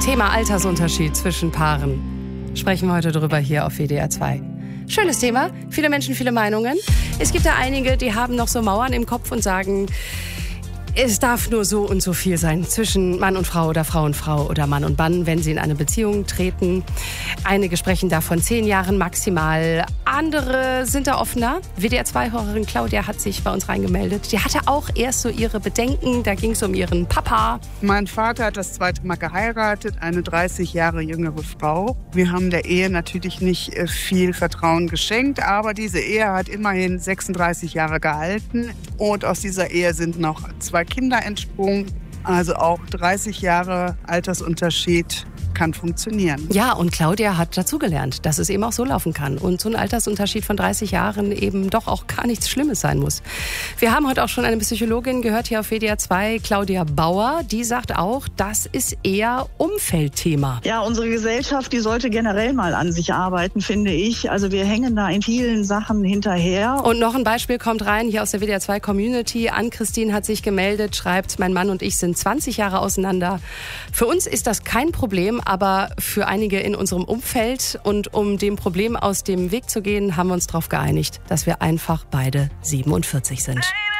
Thema Altersunterschied zwischen Paaren. Sprechen wir heute drüber hier auf WDR 2. Schönes Thema, viele Menschen, viele Meinungen. Es gibt da einige, die haben noch so Mauern im Kopf und sagen, es darf nur so und so viel sein zwischen Mann und Frau oder Frau und Frau oder Mann und Mann, wenn sie in eine Beziehung treten. Einige sprechen da von 10 Jahren maximal. Andere sind da offener. WDR2-Hörerin Claudia hat sich bei uns reingemeldet. Die hatte auch erst so ihre Bedenken. Da ging es um ihren Papa. Mein Vater hat das zweite Mal geheiratet, eine 30 Jahre jüngere Frau. Wir haben der Ehe natürlich nicht viel Vertrauen geschenkt, aber diese Ehe hat immerhin 36 Jahre gehalten. Und aus dieser Ehe sind noch 2 Kinder entsprungen. Also auch 30 Jahre Altersunterschied kann funktionieren. Ja, und Claudia hat dazugelernt, dass es eben auch so laufen kann. Und so ein Altersunterschied von 30 Jahren eben doch auch gar nichts Schlimmes sein muss. Wir haben heute auch schon eine Psychologin gehört hier auf WDR 2, Claudia Bauer. Die sagt auch, das ist eher Umfeldthema. Ja, unsere Gesellschaft, die sollte generell mal an sich arbeiten, finde ich. Also wir hängen da in vielen Sachen hinterher. Und noch ein Beispiel kommt rein, hier aus der WDR 2 Community. Ann-Christine hat sich gemeldet, schreibt, mein Mann und ich sind 20 Jahre auseinander. Für uns ist das kein Problem, aber für einige in unserem Umfeld. Und um dem Problem aus dem Weg zu gehen, haben wir uns darauf geeinigt, dass wir einfach beide 47 sind.